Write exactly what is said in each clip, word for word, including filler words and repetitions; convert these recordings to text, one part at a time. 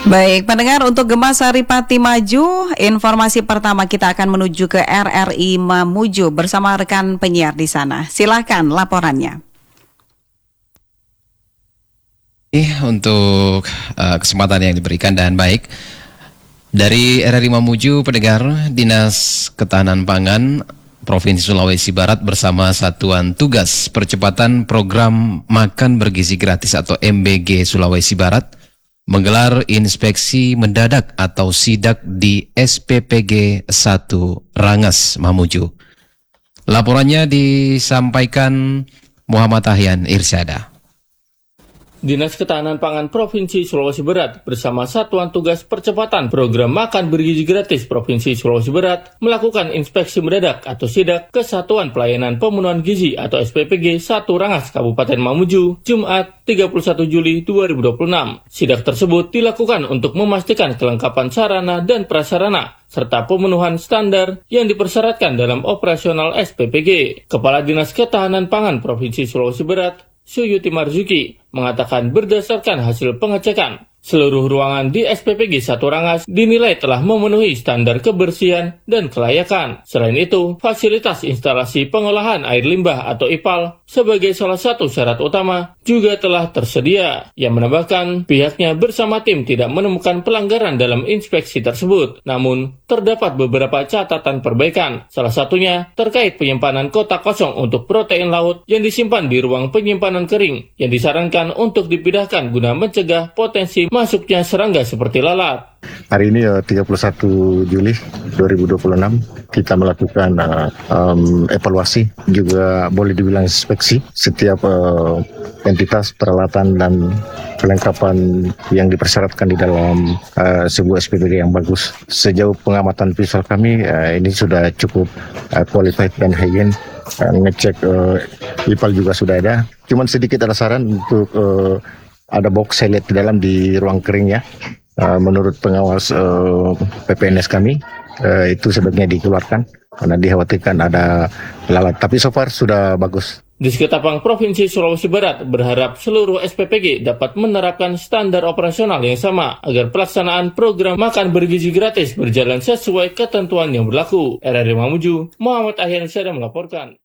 Baik, pendengar, untuk Gema Saripati Maju, informasi pertama kita akan menuju ke R R I Mamuju bersama rekan penyiar di sana. Silakan laporannya. Untuk uh, kesempatan yang diberikan dan baik dari R R I Mamuju, pendengar, Dinas Ketahanan Pangan Provinsi Sulawesi Barat bersama Satuan Tugas Percepatan Program Makan Bergizi Gratis atau M B G Sulawesi Barat menggelar inspeksi mendadak atau sidak di S P P G satu Rangas Mamuju. Laporannya disampaikan Muhammad Ahyan Irsyada. Dinas Ketahanan Pangan Provinsi Sulawesi Barat bersama Satuan Tugas Percepatan Program Makan Bergizi Gratis Provinsi Sulawesi Barat melakukan inspeksi mendadak atau sidak ke Satuan Pelayanan Pemenuhan Gizi atau S P P G satu Rangas Kabupaten Mamuju, Jumat tiga puluh satu Juli dua ribu dua puluh enam. Sidak tersebut dilakukan untuk memastikan kelengkapan sarana dan prasarana serta pemenuhan standar yang dipersyaratkan dalam operasional S P P G. Kepala Dinas Ketahanan Pangan Provinsi Sulawesi Barat, Suyuti Marzuki, mengatakan berdasarkan hasil pengecekan, seluruh ruangan di S P P G satu Rangas dinilai telah memenuhi standar kebersihan dan kelayakan. Selain itu, fasilitas instalasi pengolahan air limbah atau I P A L sebagai salah satu syarat utama juga telah tersedia. Yang menambahkan, pihaknya bersama tim tidak menemukan pelanggaran dalam inspeksi tersebut. Namun, terdapat beberapa catatan perbaikan. Salah satunya terkait penyimpanan kotak kosong untuk protein laut yang disimpan di ruang penyimpanan kering yang disarankan untuk dipindahkan guna mencegah potensi masuknya serangga seperti lalat. Hari ini uh, tiga puluh satu Juli dua ribu dua puluh enam kita melakukan uh, um, evaluasi, juga boleh dibilang inspeksi setiap uh, entitas, peralatan dan kelengkapan yang dipersyaratkan di dalam uh, sebuah S P P G yang bagus. Sejauh pengamatan visual kami, uh, ini sudah cukup uh, qualified dan higien. Uh, ngecek uh, I P A L juga sudah ada. Cuman sedikit ada saran untuk uh, ada box saya lihat di dalam di ruang kering ya. Uh, menurut pengawas uh, P P N S kami, uh, itu sebaiknya dikeluarkan karena dikhawatirkan ada lalat. Tapi so far sudah bagus. Disketapang Provinsi Sulawesi Barat berharap seluruh S P P G dapat menerapkan standar operasional yang sama agar pelaksanaan program makan bergizi gratis berjalan sesuai ketentuan yang berlaku. R R I Mamuju, Muhammad Ahyan Syada melaporkan.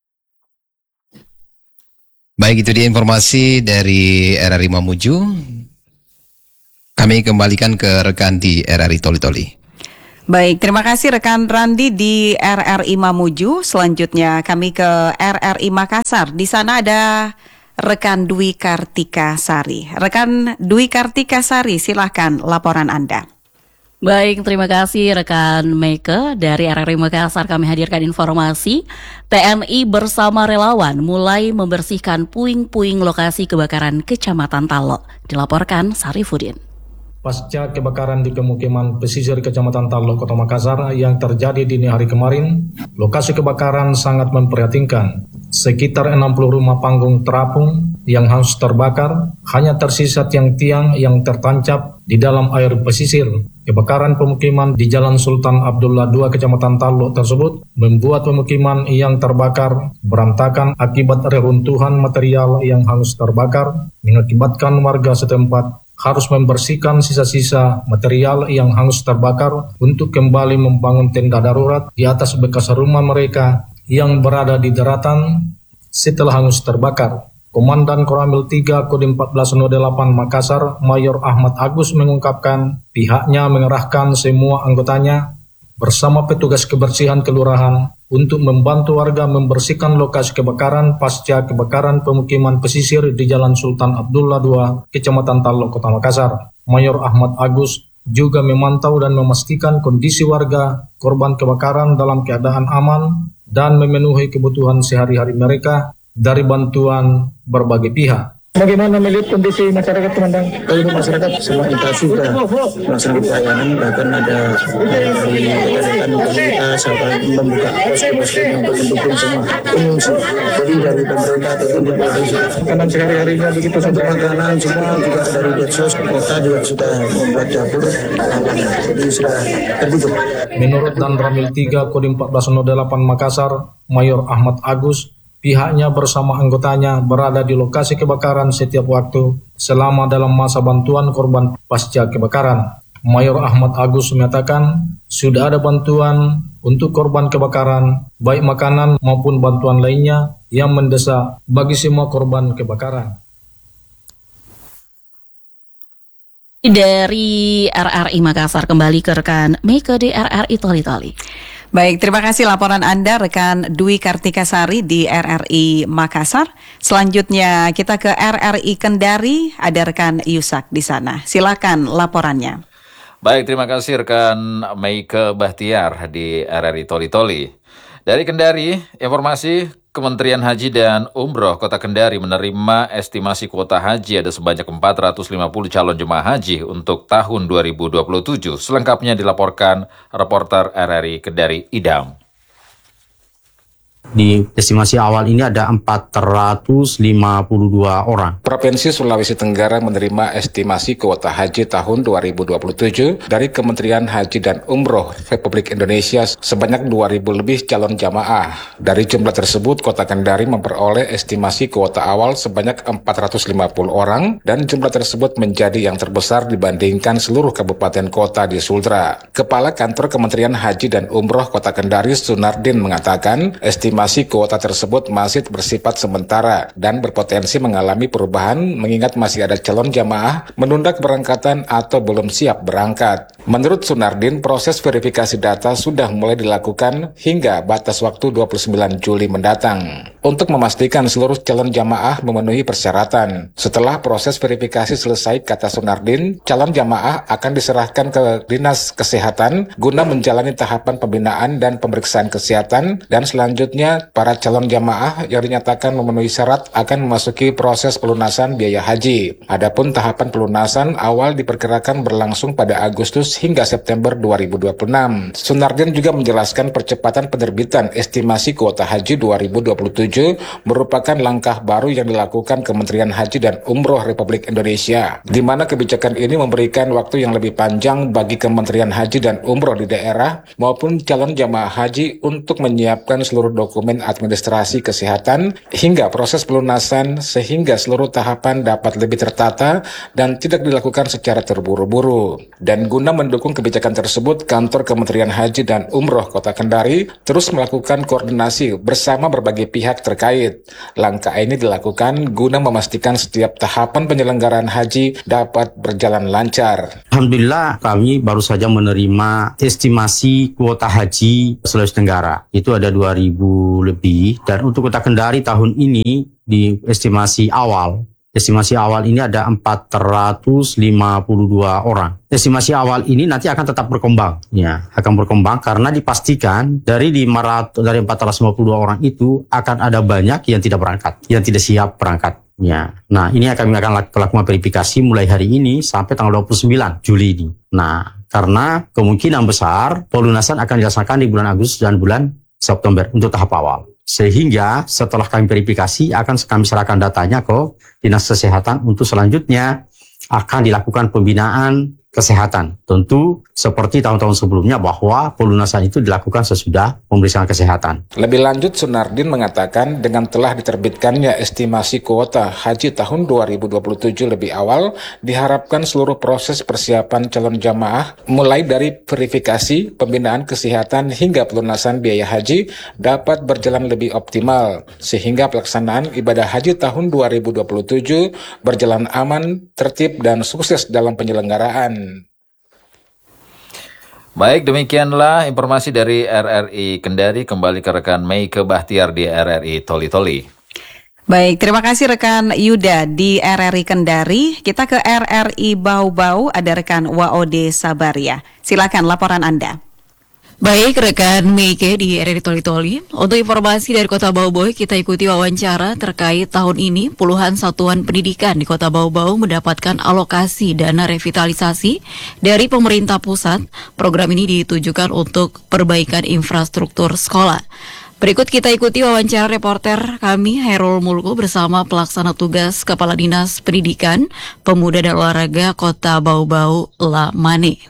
Baik, itu dia informasi dari R R I Mamuju. Kami kembalikan ke rekan di R R I Toli Toli. Baik, terima kasih rekan Randi di R R I Mamuju. Selanjutnya kami ke R R I Makassar. Di sana ada rekan Dwi Kartika Sari. Rekan Dwi Kartika Sari, silahkan laporan Anda. Baik, terima kasih rekan Meike. Dari R R I Makassar kami hadirkan informasi T N I bersama relawan mulai membersihkan puing-puing lokasi kebakaran Kecamatan Talo. Dilaporkan Sarifudin. Pasca kebakaran di pemukiman pesisir Kecamatan Talo, Kota Makassar yang terjadi dini hari kemarin, lokasi kebakaran sangat memprihatinkan. Sekitar enam puluh rumah panggung terapung yang hangus terbakar, hanya tersisa tiang-tiang yang tertancap di dalam air pesisir. Kebakaran pemukiman di Jalan Sultan Abdullah dua Kecamatan Talo tersebut membuat pemukiman yang terbakar berantakan akibat reruntuhan material yang hangus terbakar, mengakibatkan warga setempat harus membersihkan sisa-sisa material yang hangus terbakar untuk kembali membangun tenda darurat di atas bekas rumah mereka yang berada di daratan setelah hangus terbakar. Komandan Koramil tiga Kodim empat belas nol delapan Makassar, Mayor Ahmad Agus mengungkapkan pihaknya mengerahkan semua anggotanya bersama petugas kebersihan kelurahan untuk membantu warga membersihkan lokasi kebakaran pasca kebakaran pemukiman pesisir di Jalan Sultan Abdullah dua, Kecamatan Talo, Kota Makassar. Mayor Ahmad Agus juga memantau dan memastikan kondisi warga korban kebakaran dalam keadaan aman dan memenuhi kebutuhan sehari-hari mereka dari bantuan berbagai pihak. Bagaimana melihat kondisi masyarakat, Komandan? Kalau masyarakat semua intensif sudah melaksanakan pelayanan, bahkan ada dari rekan-rekan komunitas akan membuka posko-posko untuk mendukung semua pengungsi. Jadi dari pemerintah ataupun dari provinsi. Makanan sehari-harinya begitu saja. Makanan semua juga dari Detsos, kota juga sudah membuat dapur, jadi sudah terbuka. Menurut Dan Ramil tiga Kodim empat belas nol delapan Makassar, Mayor Ahmad Agus, Pihaknya bersama anggotanya berada di lokasi kebakaran setiap waktu selama dalam masa bantuan korban pasca kebakaran. Mayor Ahmad Agus menyatakan sudah ada bantuan untuk korban kebakaran, baik makanan maupun bantuan lainnya yang mendesak bagi semua korban kebakaran. Dari R R I Makassar kembali ke rekan Meike di R R I Toli-Toli. Baik, terima kasih laporan Anda rekan Dwi Kartika Sari di R R I Makassar. Selanjutnya kita ke R R I Kendari, ada rekan Yusak di sana. Silakan laporannya. Baik, terima kasih rekan Meike Bahtiar di R R I Toli-Toli. Dari Kendari, informasi Kementerian Haji dan Umroh Kota Kendari menerima estimasi kuota haji ada sebanyak empat ratus lima puluh calon jemaah haji untuk tahun dua ribu dua puluh tujuh. Selengkapnya dilaporkan reporter R R I Kendari Idam. Di estimasi awal ini ada empat ratus lima puluh dua orang. Provinsi Sulawesi Tenggara menerima estimasi kuota haji tahun dua ribu dua puluh tujuh dari Kementerian Haji dan Umroh Republik Indonesia sebanyak dua ribu lebih calon jamaah. Dari jumlah tersebut, Kota Kendari memperoleh estimasi kuota awal sebanyak empat ratus lima puluh orang dan jumlah tersebut menjadi yang terbesar dibandingkan seluruh kabupaten kota di Sultra. Kepala Kantor Kementerian Haji dan Umroh Kota Kendari, Sunardin, mengatakan estimasi Estimasi kuota tersebut masih bersifat sementara dan berpotensi mengalami perubahan mengingat masih ada calon jamaah menunda keberangkatan atau belum siap berangkat. Menurut Sunardin, proses verifikasi data sudah mulai dilakukan hingga batas waktu dua puluh sembilan Juli mendatang untuk memastikan seluruh calon jamaah memenuhi persyaratan. Setelah proses verifikasi selesai, kata Sunardin, calon jamaah akan diserahkan ke Dinas Kesehatan guna menjalani tahapan pembinaan dan pemeriksaan kesehatan dan selanjutnya para calon jamaah yang dinyatakan memenuhi syarat akan memasuki proses pelunasan biaya haji. Adapun tahapan pelunasan awal diperkirakan berlangsung pada Agustus hingga September dua ribu dua puluh enam. Sunardin juga menjelaskan percepatan penerbitan estimasi kuota haji dua ribu dua puluh tujuh merupakan langkah baru yang dilakukan Kementerian Haji dan Umroh Republik Indonesia, di mana kebijakan ini memberikan waktu yang lebih panjang bagi Kementerian Haji dan Umroh di daerah maupun calon jamaah haji untuk menyiapkan seluruh dokumen dokumen administrasi kesehatan hingga proses pelunasan sehingga seluruh tahapan dapat lebih tertata dan tidak dilakukan secara terburu-buru. Dan guna mendukung kebijakan tersebut, Kantor Kementerian Haji dan Umroh Kota Kendari terus melakukan koordinasi bersama berbagai pihak terkait. Langkah ini dilakukan guna memastikan setiap tahapan penyelenggaraan haji dapat berjalan lancar. Alhamdulillah, kami baru saja menerima estimasi kuota haji Sulawesi Tenggara. Itu ada dua ribu lebih, dan untuk Kota Kendari tahun ini di estimasi awal estimasi awal ini ada empat ratus lima puluh dua orang. Estimasi awal ini nanti akan tetap berkembang, ya, akan berkembang karena dipastikan dari lima ratus dari empat ratus lima puluh dua orang itu akan ada banyak yang tidak berangkat, yang tidak siap berangkat. Ya. Nah, ini kami akan lakukan verifikasi mulai hari ini sampai tanggal dua puluh sembilan Juli ini. Nah, karena kemungkinan besar pelunasan akan dilaksanakan di bulan Agustus dan bulan September untuk tahap awal. Sehingga setelah kami verifikasi akan kami serahkan datanya ke Dinas Kesehatan untuk selanjutnya akan dilakukan pembinaan kesehatan. Tentu seperti tahun-tahun sebelumnya bahwa pelunasan itu dilakukan sesudah pemeriksaan kesehatan. Lebih lanjut, Sunardin mengatakan dengan telah diterbitkannya estimasi kuota haji tahun dua ribu dua puluh tujuh lebih awal, diharapkan seluruh proses persiapan calon jamaah mulai dari verifikasi, pembinaan kesehatan hingga pelunasan biaya haji dapat berjalan lebih optimal sehingga pelaksanaan ibadah haji tahun dua ribu dua puluh tujuh berjalan aman, tertib dan sukses dalam penyelenggaraan. Baik, demikianlah informasi dari R R I Kendari. Kembali ke rekan Meike Bahtiar di R R I Toli-Toli. Baik, terima kasih rekan Yuda di R R I Kendari. Kita ke R R I Bau-Bau, ada rekan Waode Sabaria. Silakan laporan Anda. Baik, rekan Meike di R R I Toli-Toli. Untuk informasi dari Kota Bau-Bau, kita ikuti wawancara terkait tahun ini puluhan satuan pendidikan di Kota Bau-Bau mendapatkan alokasi dana revitalisasi dari pemerintah pusat. Program ini ditujukan untuk perbaikan infrastruktur sekolah. Berikut kita ikuti wawancara reporter kami Hairul Mulku bersama pelaksana tugas Kepala Dinas Pendidikan, Pemuda dan Olahraga Kota Bau-Bau, Lamane.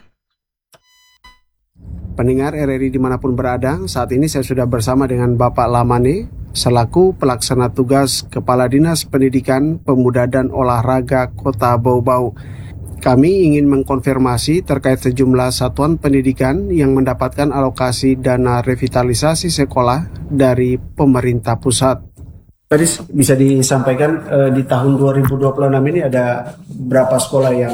Pendengar R R I dimanapun berada, saat ini saya sudah bersama dengan Bapak Lamane, selaku pelaksana tugas Kepala Dinas Pendidikan, Pemuda dan Olahraga Kota Bau-Bau. Kami ingin mengkonfirmasi terkait sejumlah satuan pendidikan yang mendapatkan alokasi dana revitalisasi sekolah dari pemerintah pusat. Tadi bisa disampaikan eh, di tahun dua ribu dua puluh enam ini ada berapa sekolah yang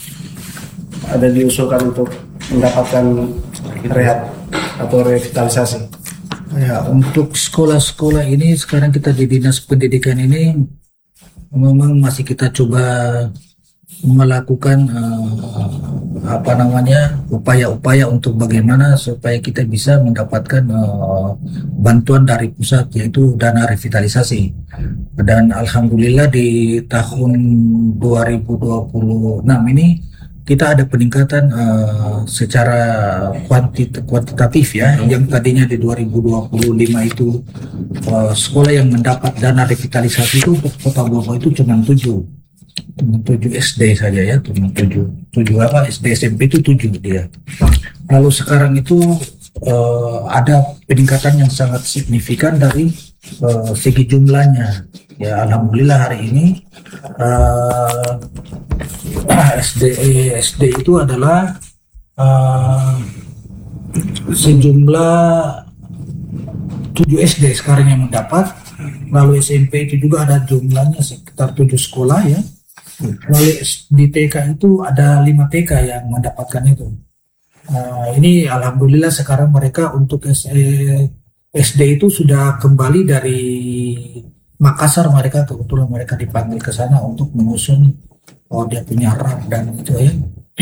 ada diusulkan untuk mendapatkan rehab atau revitalisasi? Ya, untuk sekolah-sekolah ini sekarang kita di Dinas Pendidikan ini memang masih kita coba melakukan uh, apa namanya upaya-upaya untuk bagaimana supaya kita bisa mendapatkan uh, bantuan dari pusat, yaitu dana revitalisasi. Dan alhamdulillah di tahun dua ribu dua puluh enam ini kita ada peningkatan uh, secara kuantit kuantitatif ya, yang tadinya di dua ribu dua puluh lima itu uh, sekolah yang mendapat dana revitalisasi itu untuk Kota Bau-Bau itu cuma tujuh. tujuh S D saja ya, cuma tujuh tujuh apa S D S M P itu tujuh dia. Lalu sekarang itu uh, ada peningkatan yang sangat signifikan dari uh, segi jumlahnya. Ya alhamdulillah hari ini uh, S D S D itu adalah uh, sejumlah tujuh S D sekarang yang mendapat. Lalu S M P itu juga ada jumlahnya sekitar tujuh sekolah ya. Lalu di T K itu ada lima T K yang mendapatkan itu. Uh, ini alhamdulillah sekarang mereka untuk S D itu sudah kembali dari Makassar, mereka kebetulan mereka dipanggil ke sana untuk mengusung oh dia punya R A P dan itu ya.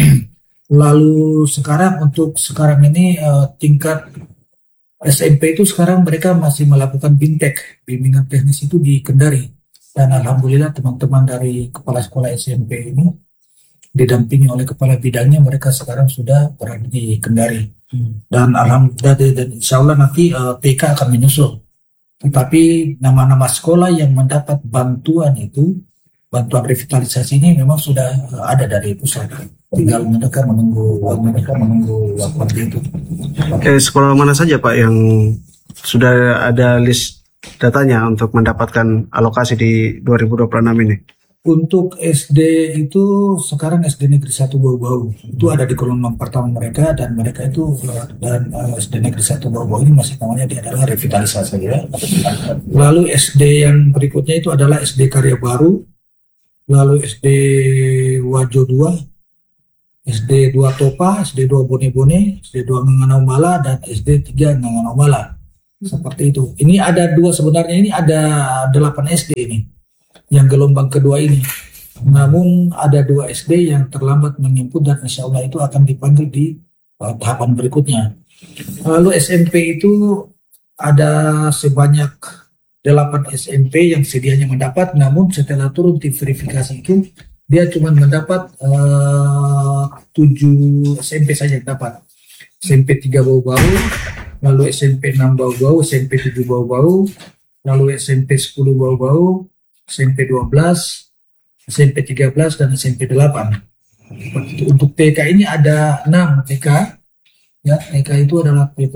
Lalu sekarang untuk sekarang ini uh, tingkat S M P itu sekarang mereka masih melakukan BIMTEK, bimbingan teknis itu di Kendari. Dan alhamdulillah teman-teman dari kepala sekolah S M P ini didampingi oleh kepala bidangnya, mereka sekarang sudah berada di Kendari. Hmm. Dan alhamdulillah dan insya Allah nanti uh, T K akan menyusul. Tetapi nama-nama sekolah yang mendapat bantuan itu, bantuan revitalisasi ini memang sudah uh, ada dari pusat. Tinggal mereka menunggu, mereka menunggu waktu itu. Oke, sekolah mana saja Pak yang sudah ada list datanya untuk mendapatkan alokasi di dua ribu dua puluh enam ini? Untuk S D itu sekarang S D Negeri satu Bau-Bau itu ada di gelombang pertama mereka, dan mereka itu dan uh, S D Negeri satu Bau-Bau ini masih namanya dia adalah revitalisasi ya. Lalu S D yang berikutnya itu adalah S D Karya Baru, lalu S D Wajo dua, S D dua Topa, S D dua Bone-Bone, S D dua Nganaumala, dan S D tiga Nganaumala. Seperti itu. Ini ada dua sebenarnya, ini ada delapan S D ini yang gelombang kedua ini. Namun ada dua S D yang terlambat menginput dan insya Allah itu akan dipanggil di uh, tahapan berikutnya. Lalu S M P itu ada sebanyak delapan S M P yang sedianya mendapat, namun setelah turun tim verifikasi itu dia cuma mendapat uh, tujuh S M P saja yang dapat. S M P tiga Bau-Bau, lalu S M P enam Bau-Bau, S M P tujuh Bau-Bau, lalu S M P sepuluh Bau-Bau, S M P dua belas, S M P tiga belas, dan S M P delapan. Untuk T K ini ada enam T K. Ya, T K itu adalah T K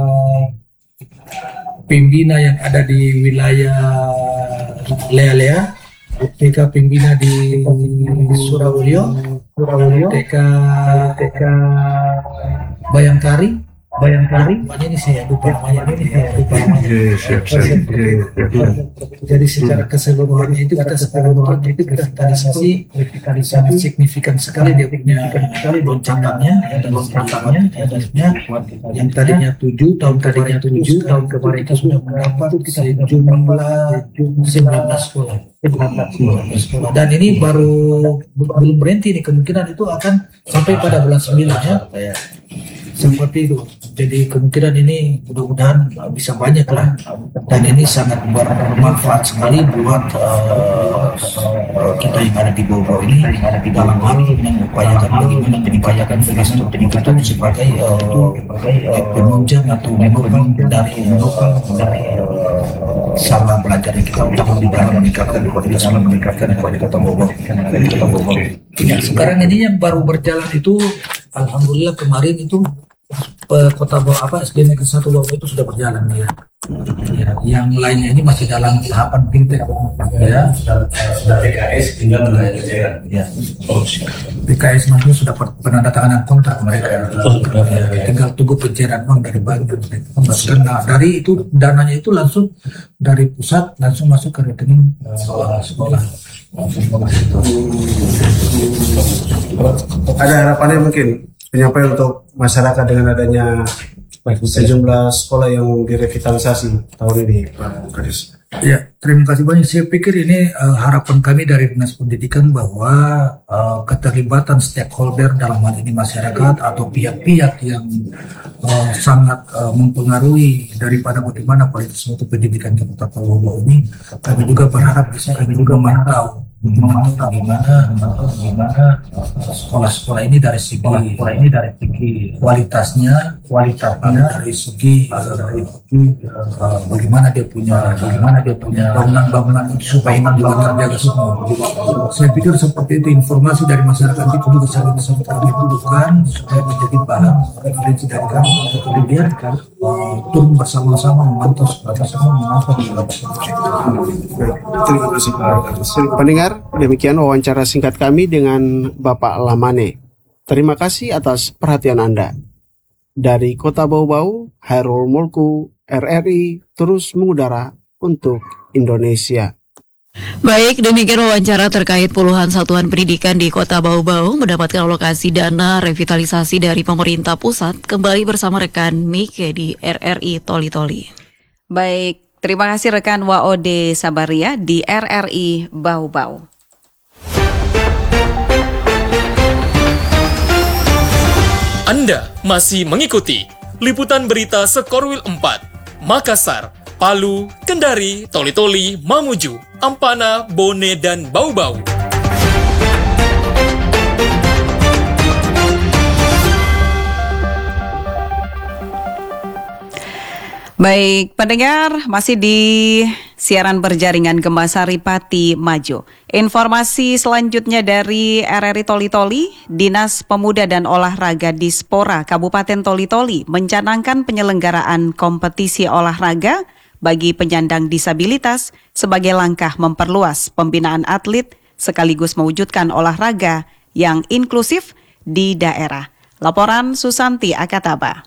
pembina yang ada di wilayah Lea-Lea, T K pembina di Surabaya, T K T K Bayangkari, Bayangkari, namanya ini saya lupa namanya ini saya lupa namanya. Jadi secara keseluruhan itu kita seluruhan itu revitalisasi, revitalisasi signifikan sekali dia punya loncakannya, ada loncakannya, adanya yang tadinya tujuh tahun tadinya tujuh tahun kemarin kita sudah mendapat sejumlah sembilan belas sekolah. Dan ini baru belum berhenti nih, kemungkinan itu akan sampai pada bulan sembilan ya. Seperti itu. Jadi kemungkinan ini mudah-mudahan bisa banyak lah, dan ini sangat bermanfaat sekali buat uh, uh, kita yang ada di Bau-Bau ini dalam hal mengupayakan bagaimana mengupayakan investor peningkatan sebagai uh, penunjang atau menopang dari menopang dari uh, sama belajar yang kita untuk dalam meningkatkan kualitas meningkatkan kualitas Bau-Bau. Ya, sekarang ini yang baru berjalan itu alhamdulillah kemarin itu pe- kota Bau apa S D Negeri satu Bau itu sudah berjalan ya. Ya, yang lainnya ini masih dalam tahapan fintech ya, sudah sudah P K S tinggal menandatangani jalan ya. P K S maksudnya sudah per- penandatanganan kontrak mereka ya, tinggal tunggu pencairan uang dari bank. Nah, dari itu dananya itu langsung dari pusat langsung masuk ke rekening uh, sekolah sekolah. Ada harapannya mungkin penyampaian untuk masyarakat dengan adanya sejumlah sekolah yang direvitalisasi tahun ini, Pak Kadis. Ya, terima kasih banyak. Saya pikir ini uh, harapan kami dari Dinas Pendidikan bahwa uh, keterlibatan stakeholder dalam hal ini masyarakat atau pihak-pihak yang uh, sangat uh, mempengaruhi daripada bagaimana kualitas mutu pendidikan di Kota Bau ini, kami juga berharap bisa kami juga memantau memantau bagaimana bagaimana sekolah-sekolah ini dari segi sekolah ini dari segi kualitasnya kualitasnya dari segi uh, dari segi uh, bagaimana dia punya bagaimana dia punya bangunan-bangunan supaya iman juga terjaga semua. Saya pikir seperti itu informasi dari masyarakat itu juga sangat sangat kami butuhkan supaya menjadi bahan referensi dari kami untuk kemudian uh, turun bersama-sama memantau bersama memantau. Terima kasih Pak. Pendengar, demikian wawancara singkat kami dengan Bapak Lamane. Terima kasih atas perhatian Anda. Dari Kota Bau-Bau, Hairul Mulku, R R I terus mengudara untuk Indonesia. Baik, demikian wawancara terkait puluhan satuan pendidikan di Kota Bau-Bau mendapatkan alokasi dana revitalisasi dari pemerintah pusat. Kembali bersama rekan Mike di R R I Toli-Toli. Baik, terima kasih rekan W O D Sabaria di R R I Bau-Bau. Anda masih mengikuti liputan berita Sekorwil empat, Makassar, Palu, Kendari, Toli-Toli, Mamuju, Ampana, Bone, dan Bau-Bau. Baik, pendengar, masih di siaran berjaringan Gemba Saripati Majo. Informasi selanjutnya dari R R I Toli-Toli, Dinas Pemuda dan Olahraga Dispora Kabupaten Toli-Toli mencanangkan penyelenggaraan kompetisi olahraga bagi penyandang disabilitas sebagai langkah memperluas pembinaan atlet sekaligus mewujudkan olahraga yang inklusif di daerah. Laporan Susanti Akataba.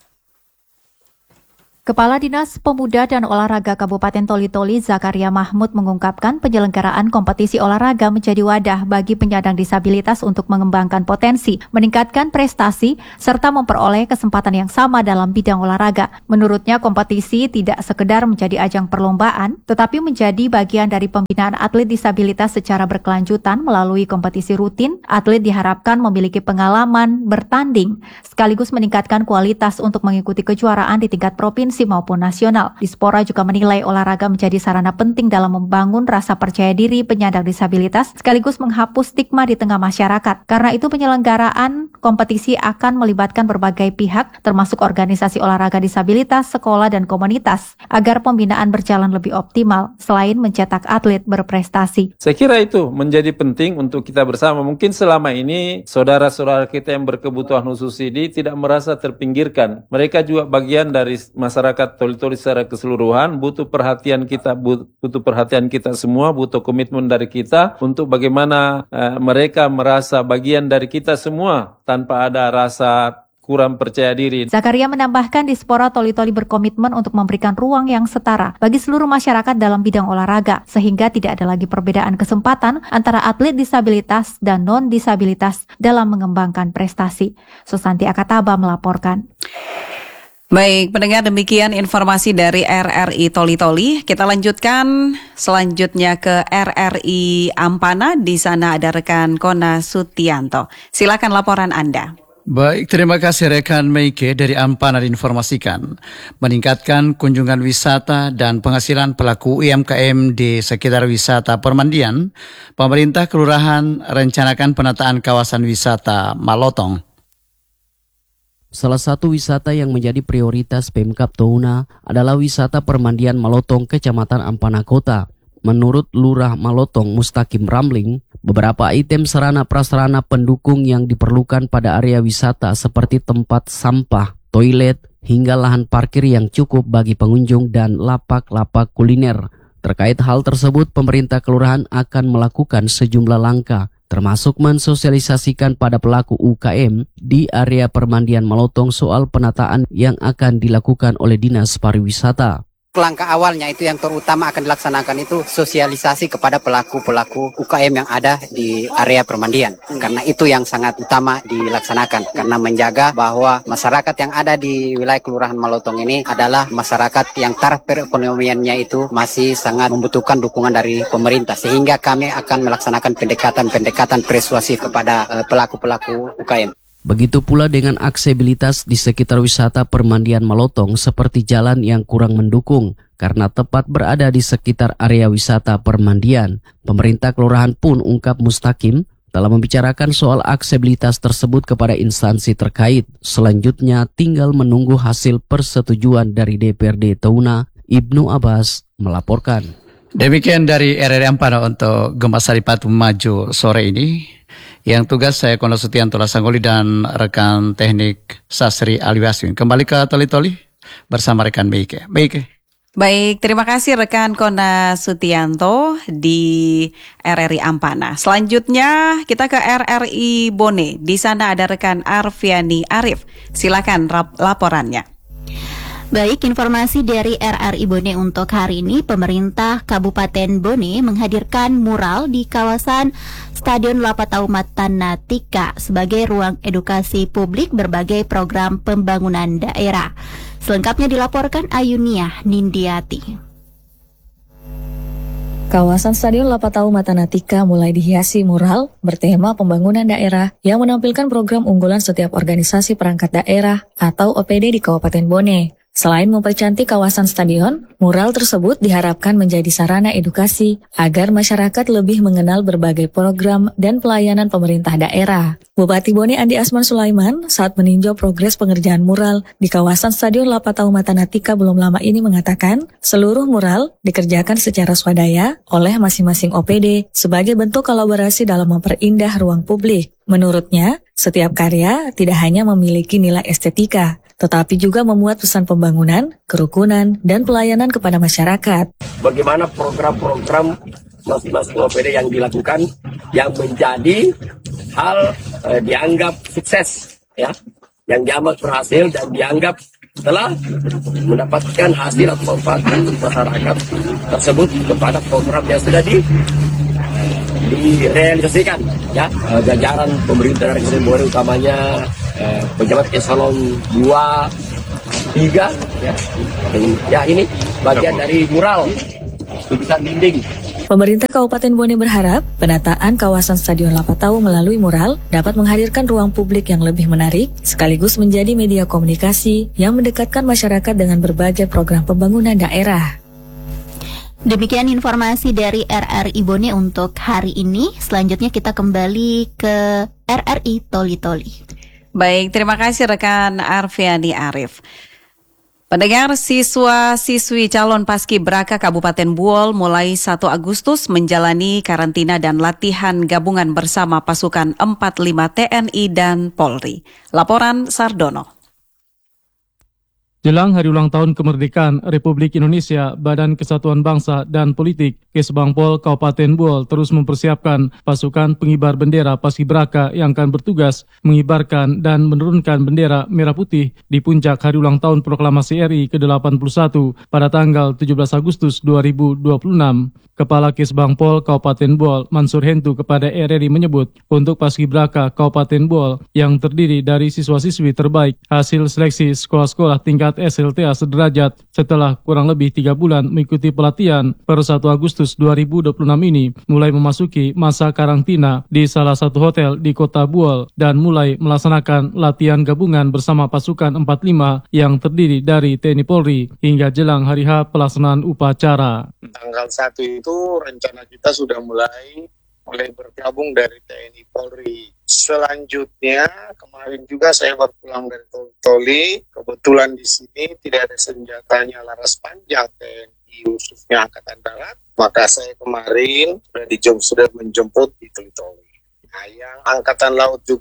Kepala Dinas Pemuda dan Olahraga Kabupaten Toli-Toli Zakaria Mahmud mengungkapkan penyelenggaraan kompetisi olahraga menjadi wadah bagi penyandang disabilitas untuk mengembangkan potensi, meningkatkan prestasi, serta memperoleh kesempatan yang sama dalam bidang olahraga. Menurutnya kompetisi tidak sekedar menjadi ajang perlombaan, tetapi menjadi bagian dari pembinaan atlet disabilitas secara berkelanjutan melalui kompetisi rutin. Atlet diharapkan memiliki pengalaman bertanding, sekaligus meningkatkan kualitas untuk mengikuti kejuaraan di tingkat provinsi maupun nasional. Dispora juga menilai olahraga menjadi sarana penting dalam membangun rasa percaya diri penyandang disabilitas sekaligus menghapus stigma di tengah masyarakat. Karena itu penyelenggaraan kompetisi akan melibatkan berbagai pihak termasuk organisasi olahraga disabilitas, sekolah dan komunitas agar pembinaan berjalan lebih optimal selain mencetak atlet berprestasi. Saya kira itu menjadi penting untuk kita bersama. Mungkin selama ini saudara-saudara kita yang berkebutuhan khusus ini tidak merasa terpinggirkan. Mereka juga bagian dari masyarakat masyarakat Toli-Toli secara keseluruhan, butuh perhatian kita, butuh perhatian kita semua, butuh komitmen dari kita untuk bagaimana uh, mereka merasa bagian dari kita semua tanpa ada rasa kurang percaya diri. Zakaria menambahkan Dispora Toli-Toli berkomitmen untuk memberikan ruang yang setara bagi seluruh masyarakat dalam bidang olahraga, sehingga tidak ada lagi perbedaan kesempatan antara atlet disabilitas dan non-disabilitas dalam mengembangkan prestasi. Susanti Akataba melaporkan. Baik, pendengar, demikian informasi dari R R I Toli-Toli. Kita lanjutkan selanjutnya ke R R I Ampana. Di sana ada rekan Kona Sutianto. Silakan laporan Anda. Baik, terima kasih rekan Meike dari Ampana diinformasikan. Meningkatkan kunjungan wisata dan penghasilan pelaku U M K M di sekitar wisata permandian, pemerintah kelurahan rencanakan penataan kawasan wisata Malotong. Salah satu wisata yang menjadi prioritas Pemkab Touna adalah wisata permandian Malotong, Kecamatan Ampana Kota. Menurut Lurah Malotong Mustaqim Ramling, beberapa item sarana prasarana pendukung yang diperlukan pada area wisata seperti tempat sampah, toilet, hingga lahan parkir yang cukup bagi pengunjung dan lapak-lapak kuliner. Terkait hal tersebut, pemerintah kelurahan akan melakukan sejumlah langkah, termasuk mensosialisasikan pada pelaku U K M di area permandian Malotong soal penataan yang akan dilakukan oleh Dinas Pariwisata. Langkah awalnya itu yang terutama akan dilaksanakan itu sosialisasi kepada pelaku-pelaku U K M yang ada di area permandian. Karena itu yang sangat utama dilaksanakan. Karena menjaga bahwa masyarakat yang ada di wilayah Kelurahan Malotong ini adalah masyarakat yang taraf perekonomiannya itu masih sangat membutuhkan dukungan dari pemerintah. Sehingga kami akan melaksanakan pendekatan-pendekatan persuasif kepada uh, pelaku-pelaku U K M. Begitu pula dengan aksesibilitas di sekitar wisata permandian Malotong seperti jalan yang kurang mendukung karena tepat berada di sekitar area wisata permandian. Pemerintah kelurahan pun ungkap Mustaqim telah membicarakan soal aksesibilitas tersebut kepada instansi terkait. Selanjutnya tinggal menunggu hasil persetujuan dari D P R D Touna. Ibnu Abbas melaporkan. Demikian dari R R I Ampana untuk Gempa Saripati Maju sore ini. Yang tugas saya Kono Sutianto Lasanggoli dan rekan teknik Sasri Aliwaswin. Kembali ke Toli-Toli bersama rekan Meike. Meike. Baik, terima kasih rekan Kona Sutianto di R R I Ampana. Selanjutnya kita ke R R I Bone. Di sana ada rekan Arfiani Arif. Silakan rap- laporannya. Baik, informasi dari R R I Bone untuk hari ini, pemerintah Kabupaten Bone menghadirkan mural di kawasan Stadion Lapatau Matanatika sebagai ruang edukasi publik berbagai program pembangunan daerah. Selengkapnya dilaporkan Ayunia Nindiati. Kawasan Stadion Lapatau Matanatika mulai dihiasi mural bertema pembangunan daerah yang menampilkan program unggulan setiap organisasi perangkat daerah atau O P D di Kabupaten Bone. Selain mempercantik kawasan stadion, mural tersebut diharapkan menjadi sarana edukasi agar masyarakat lebih mengenal berbagai program dan pelayanan pemerintah daerah. Bupati Bone Andi Asman Sulaiman saat meninjau progres pengerjaan mural di kawasan Stadion Lapatau Matanatika belum lama ini mengatakan, seluruh mural dikerjakan secara swadaya oleh masing-masing O P D sebagai bentuk kolaborasi dalam memperindah ruang publik. Menurutnya, setiap karya tidak hanya memiliki nilai estetika, tetapi juga memuat pesan pembangunan, kerukunan, dan pelayanan kepada masyarakat. Bagaimana program-program masing-masing O P D yang dilakukan yang menjadi hal eh, dianggap sukses, ya, yang dianggap berhasil dan dianggap telah mendapatkan hasil atau manfaat untuk masyarakat tersebut kepada program yang sudah di direalisasikan, ya, eh, jajaran pemerintah dari Kabupaten Bone utamanya eh, pejabat eselon dua, tiga, ya, ya ini bagian dari mural tulisan dinding. Pemerintah Kabupaten Bone berharap penataan kawasan Stadion Lapatau melalui mural dapat menghadirkan ruang publik yang lebih menarik, sekaligus menjadi media komunikasi yang mendekatkan masyarakat dengan berbagai program pembangunan daerah. Demikian informasi dari R R I Bone untuk hari ini. Selanjutnya kita kembali ke R R I Toli-Toli. Baik, terima kasih rekan Arfiani Arif. Pendengar, siswa-siswi calon Paskibraka Kabupaten Buol mulai satu Agustus menjalani karantina dan latihan gabungan bersama pasukan empat puluh lima T N I dan Polri. Laporan Sardono. Jelang Hari Ulang Tahun Kemerdekaan Republik Indonesia, Badan Kesatuan Bangsa dan Politik Kesbangpol Kabupaten Buol terus mempersiapkan pasukan pengibar bendera Paskibraka yang akan bertugas mengibarkan dan menurunkan bendera merah putih di puncak Hari Ulang Tahun Proklamasi R I ke delapan puluh satu pada tanggal tujuh belas Agustus dua ribu dua puluh enam. Kepala Kesbangpol Kabupaten Buol, Mansur Hentu, kepada R R I menyebut untuk Paskibraka Kabupaten Buol yang terdiri dari siswa-siswi terbaik hasil seleksi sekolah-sekolah tingkat S L T A sederajat setelah kurang lebih tiga bulan mengikuti pelatihan per satu Agustus dua ribu dua puluh enam ini mulai memasuki masa karantina di salah satu hotel di kota Buol dan mulai melaksanakan latihan gabungan bersama pasukan empat puluh lima yang terdiri dari T N I Polri hingga jelang hari H pelaksanaan upacara. Tanggal satu itu rencana kita sudah mulai mulai bergabung dari T N I Polri. Selanjutnya kemarin juga saya baru pulang dari Toli. Kebetulan di sini tidak ada senjatanya laras panjang T N I khususnya Angkatan Darat. Maka saya kemarin sudah dijemput sudah menjemput di Toli. Nah, yang Angkatan Laut juga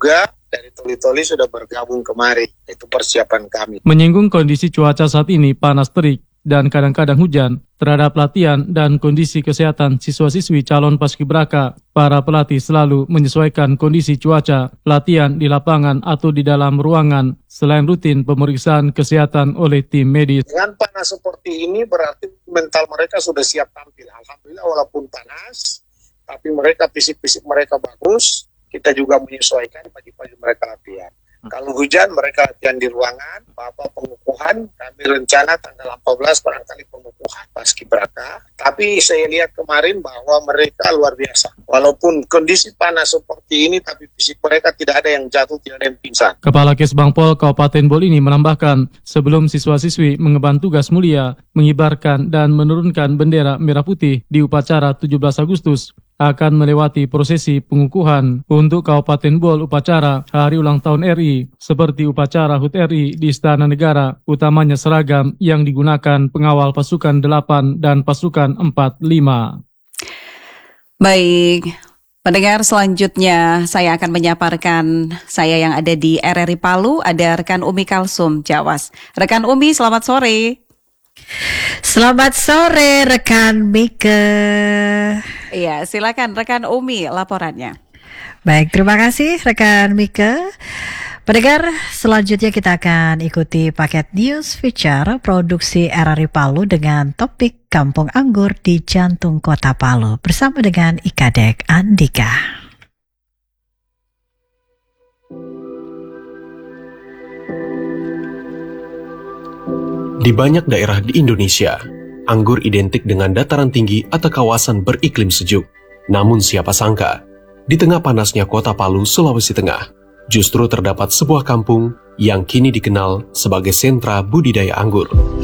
dari Toli-Toli sudah bergabung kemari. Itu persiapan kami. Menyinggung kondisi cuaca saat ini panas terik dan kadang-kadang hujan terhadap latihan dan kondisi kesehatan siswa-siswi calon paskibraka, para pelatih selalu menyesuaikan kondisi cuaca, latihan di lapangan atau di dalam ruangan, selain rutin pemeriksaan kesehatan oleh tim medis. Dengan panas seperti ini berarti mental mereka sudah siap tampil. Alhamdulillah walaupun panas, tapi mereka fisik-fisik mereka bagus. Kita juga menyesuaikan pagi-pagi mereka latihan. Kalau hujan mereka latihan di ruangan, apa pengukuhan, kami rencana tanggal empat belas barangkali pengukuhan paskibraka. Tapi saya lihat kemarin bahwa mereka luar biasa. Walaupun kondisi panas seperti ini, tapi fisik mereka tidak ada yang jatuh, tidak ada yang pingsan. Kepala Kesbangpol Kabupaten Bol ini menambahkan, sebelum siswa-siswi mengemban tugas mulia, mengibarkan dan menurunkan bendera merah putih di upacara tujuh belas Agustus, akan melewati prosesi pengukuhan untuk Kabupaten Bol upacara Hari Ulang Tahun R I, seperti upacara H U T R I di Istana Negara, utamanya seragam yang digunakan pengawal pasukan delapan dan pasukan empat lima. Baik, pendengar, selanjutnya saya akan menyaparkan saya yang ada di R R I Palu, ada rekan Umi Kalsum Jawas. Rekan Umi, selamat sore. Selamat sore rekan Mika. Iya, silakan rekan Umi laporannya. Baik, terima kasih rekan Mika. Pendengar, selanjutnya kita akan ikuti paket news feature produksi R R I Palu dengan topik Kampung Anggur di jantung kota Palu bersama dengan Ikadek Andika. Di banyak daerah di Indonesia, anggur identik dengan dataran tinggi atau kawasan beriklim sejuk. Namun siapa sangka, di tengah panasnya kota Palu, Sulawesi Tengah, justru terdapat sebuah kampung yang kini dikenal sebagai sentra budidaya anggur.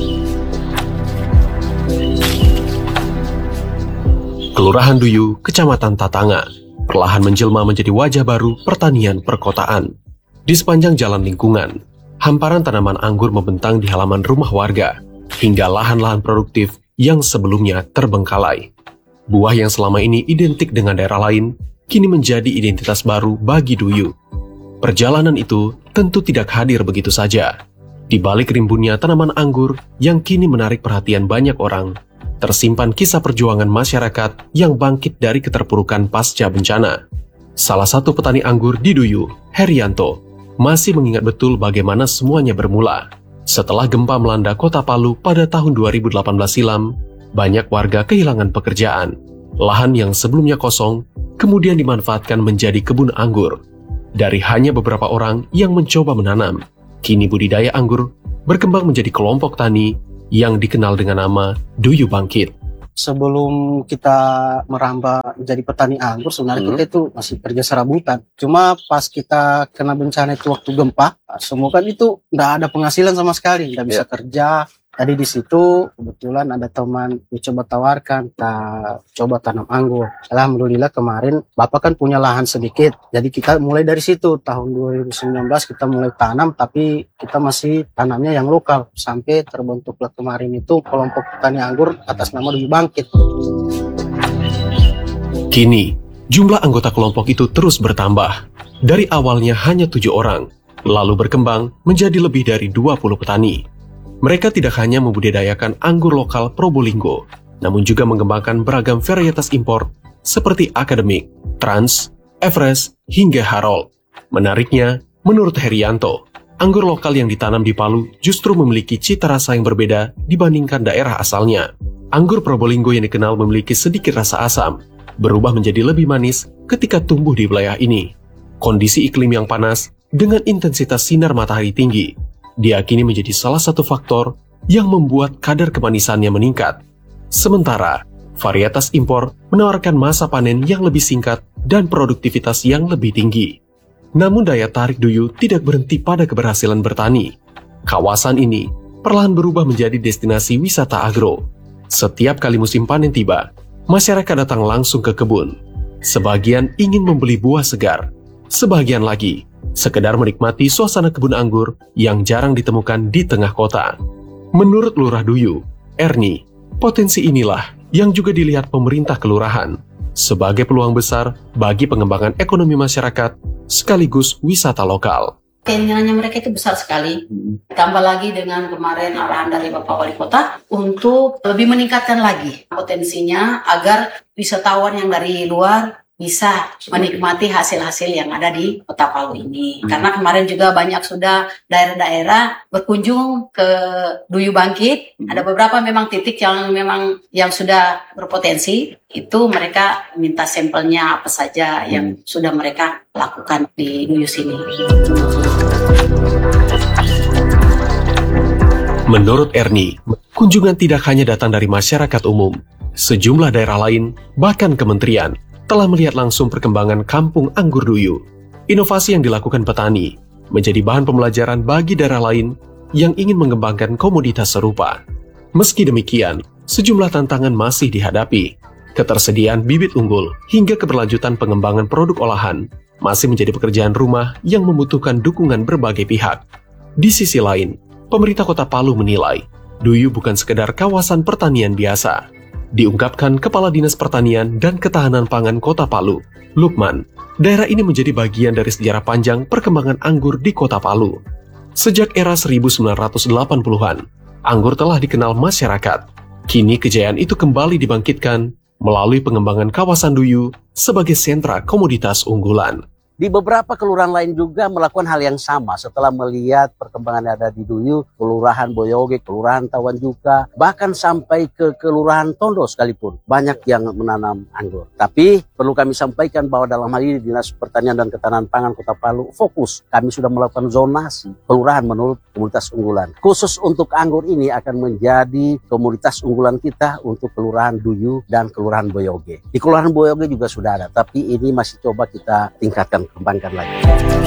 Kelurahan Duyu, Kecamatan Tatanga, perlahan menjelma menjadi wajah baru pertanian perkotaan. Di sepanjang jalan lingkungan, hamparan tanaman anggur membentang di halaman rumah warga, hingga lahan-lahan produktif yang sebelumnya terbengkalai. Buah yang selama ini identik dengan daerah lain, kini menjadi identitas baru bagi Duyu. Perjalanan itu tentu tidak hadir begitu saja. Di balik rimbunnya tanaman anggur yang kini menarik perhatian banyak orang, tersimpan kisah perjuangan masyarakat yang bangkit dari keterpurukan pasca bencana. Salah satu petani anggur di Duyu, Herianto, masih mengingat betul bagaimana semuanya bermula. Setelah gempa melanda kota Palu pada tahun dua ribu delapan belas silam, banyak warga kehilangan pekerjaan. Lahan yang sebelumnya kosong, kemudian dimanfaatkan menjadi kebun anggur. Dari hanya beberapa orang yang mencoba menanam, kini budidaya anggur berkembang menjadi kelompok tani yang dikenal dengan nama Duyu Bangkit. Sebelum kita merambah jadi petani anggur, sebenarnya Hmm. kita itu masih kerja serabutan. Cuma pas kita kena bencana itu waktu gempa, semua kan itu nggak ada penghasilan sama sekali, nggak bisa kerja. Jadi di situ kebetulan ada teman dicoba tawarkan, kita coba tanam anggur. Alhamdulillah kemarin Bapak kan punya lahan sedikit, jadi kita mulai dari situ tahun dua ribu sembilan belas kita mulai tanam, tapi kita masih tanamnya yang lokal sampai terbentuklah kemarin itu kelompok petani anggur atas nama Duyu Bangkit. Kini, jumlah anggota kelompok itu terus bertambah. Dari awalnya hanya tujuh orang, lalu berkembang menjadi lebih dari dua puluh petani. Mereka tidak hanya membudidayakan anggur lokal Probolinggo, namun juga mengembangkan beragam varietas impor seperti Akademik, Trans, Everest, hingga Harold. Menariknya, menurut Herianto, anggur lokal yang ditanam di Palu justru memiliki cita rasa yang berbeda dibandingkan daerah asalnya. Anggur Probolinggo yang dikenal memiliki sedikit rasa asam, berubah menjadi lebih manis ketika tumbuh di wilayah ini. Kondisi iklim yang panas dengan intensitas sinar matahari tinggi diakini menjadi salah satu faktor yang membuat kadar kemanisannya meningkat. Sementara, varietas impor menawarkan masa panen yang lebih singkat dan produktivitas yang lebih tinggi. Namun daya tarik Duyu tidak berhenti pada keberhasilan bertani. Kawasan ini perlahan berubah menjadi destinasi wisata agro. Setiap kali musim panen tiba, masyarakat datang langsung ke kebun. Sebagian ingin membeli buah segar, sebagian lagi sekedar menikmati suasana kebun anggur yang jarang ditemukan di tengah kota. Menurut Lurah Duyu, Erni, potensi inilah yang juga dilihat pemerintah kelurahan. sebagai peluang besar bagi pengembangan ekonomi masyarakat sekaligus wisata lokal. Keinginannya mereka itu besar sekali. Tambah lagi dengan kemarin arahan dari Bapak Wali Kota untuk lebih meningkatkan lagi potensinya agar wisatawan yang dari luar bisa menikmati hasil-hasil yang ada di Kota Palu ini. Karena kemarin juga banyak sudah daerah-daerah berkunjung ke Duyu Bangkit. Ada beberapa memang titik yang memang yang sudah berpotensi. Itu mereka minta sampelnya apa saja yang sudah mereka lakukan di Duyu sini. Menurut Erni, kunjungan tidak hanya datang dari masyarakat umum. Sejumlah daerah lain, bahkan kementerian, telah melihat langsung perkembangan kampung anggur Duyu. Inovasi yang dilakukan petani menjadi bahan pembelajaran bagi daerah lain yang ingin mengembangkan komoditas serupa. Meski demikian, sejumlah tantangan masih dihadapi. Ketersediaan bibit unggul hingga keberlanjutan pengembangan produk olahan masih menjadi pekerjaan rumah yang membutuhkan dukungan berbagai pihak. Di sisi lain, pemerintah Kota Palu menilai Duyu bukan sekedar kawasan pertanian biasa. Diungkapkan Kepala Dinas Pertanian dan Ketahanan Pangan Kota Palu, Lukman, daerah ini menjadi bagian dari sejarah panjang perkembangan anggur di Kota Palu. Sejak era seribu sembilan ratus delapan puluhan, anggur telah dikenal masyarakat. Kini kejayaan itu kembali dibangkitkan melalui pengembangan kawasan Duyu sebagai sentra komoditas unggulan. Di beberapa kelurahan lain juga melakukan hal yang sama setelah melihat perkembangan yang ada di Duyu, Kelurahan Boyoge, Kelurahan Tawan juga, bahkan sampai ke Kelurahan Tondo sekalipun. Banyak yang menanam anggur. Tapi perlu kami sampaikan bahwa dalam hal ini Dinas Pertanian dan Ketahanan Pangan Kota Palu fokus. Kami sudah melakukan zonasi kelurahan menurut komoditas unggulan. Khusus untuk anggur ini akan menjadi komoditas unggulan kita untuk Kelurahan Duyu dan Kelurahan Boyoge. Di Kelurahan Boyoge juga sudah ada, tapi ini masih coba kita tingkatkan, kembangkan lagi.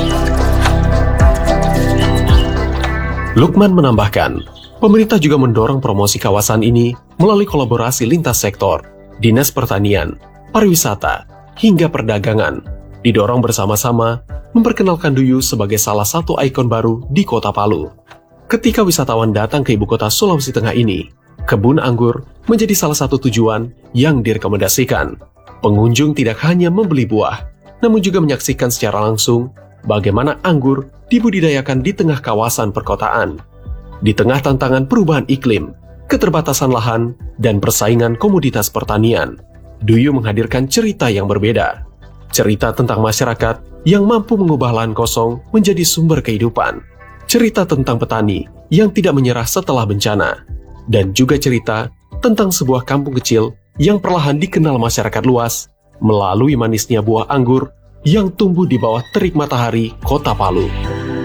Lukman menambahkan, pemerintah juga mendorong promosi kawasan ini melalui kolaborasi lintas sektor, Dinas Pertanian, Pariwisata, hingga Perdagangan, didorong bersama-sama memperkenalkan Duyu sebagai salah satu ikon baru di Kota Palu. Ketika wisatawan datang ke ibu kota Sulawesi Tengah ini, kebun anggur menjadi salah satu tujuan yang direkomendasikan. Pengunjung tidak hanya membeli buah, namun juga menyaksikan secara langsung bagaimana anggur dibudidayakan di tengah kawasan perkotaan. Di tengah tantangan perubahan iklim, keterbatasan lahan, dan persaingan komoditas pertanian, Duyu menghadirkan cerita yang berbeda. Cerita tentang masyarakat yang mampu mengubah lahan kosong menjadi sumber kehidupan. Cerita tentang petani yang tidak menyerah setelah bencana. Dan juga cerita tentang sebuah kampung kecil yang perlahan dikenal masyarakat luas melalui manisnya buah anggur yang tumbuh di bawah terik matahari Kota Palu.